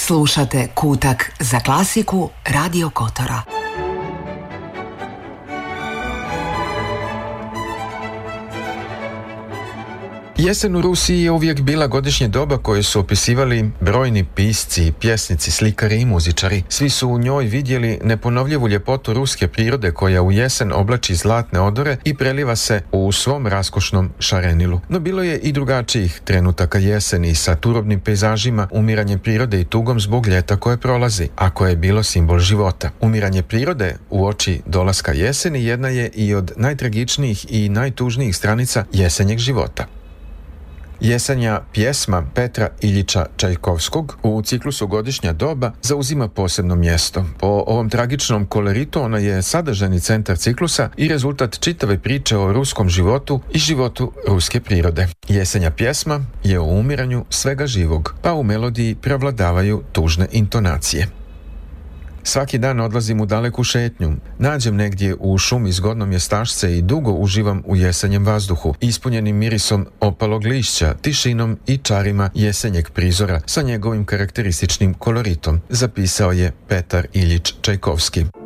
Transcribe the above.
Slušate Kutak za klasiku Radio Kotora. Jesen u Rusiji je uvijek bila godišnje doba koje su opisivali brojni pisci, pjesnici, slikari i muzičari. Svi su u njoj vidjeli neponovljivu ljepotu ruske prirode koja u jesen oblači zlatne odore i preliva se u svom raskošnom šarenilu. No bilo je i drugačijih trenutaka jeseni sa turobnim pejzažima, umiranjem prirode i tugom zbog ljeta koje prolazi, a koje je bilo simbol života. Umiranje prirode u oči dolaska jeseni jedna je i od najtragičnijih i najtužnijih stranica jesenjeg života. Jesenja pjesma Petra Iljiča Čajkovskog u ciklusu Godišnja doba zauzima posebno mjesto. Po ovom tragičnom koloritu ona je sadržajni centar ciklusa i rezultat čitave priče o ruskom životu i životu ruske prirode. Jesenja pjesma je o umiranju svega živog, pa u melodiji prevladavaju tužne intonacije. Svaki dan odlazim u daleku šetnju, nađem negdje u šumi zgodno mjestašce i dugo uživam u jesenjem vazduhu, ispunjenim mirisom opalog lišća, tišinom i čarima jesenjeg prizora sa njegovim karakterističnim koloritom, zapisao je Petar Iljič Čajkovski.